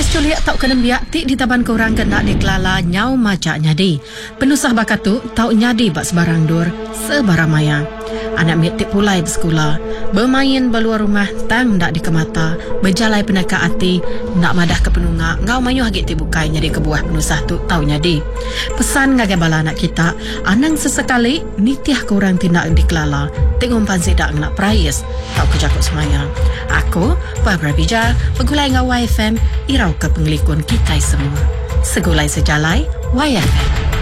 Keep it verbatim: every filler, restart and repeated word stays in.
Kes culiak tau kena biak ti di taban korang kena dikelala nyau macak nyadi. Penusah bakat tu tau nyadi bak sebarang dur sebarang maya. Anak mit tik pulai bersekolah, bermain beluar rumah tang dak dikemata, berjalai penaka hati, nak madah ke penungak, ngau mayu hagit tik bukai nyadi kebuah penusah tu tau nyadi. Pesan ngagai bala anak kita, anang sesekali nitiah korang tindak dikelala, tik ngumpan sidak nak prayes, tau kejakut semaya. Aku, Barbara Bija, pegulai ngau Y F M, irau ke pengelikun kita semua. Segulai sejalai, Y F M.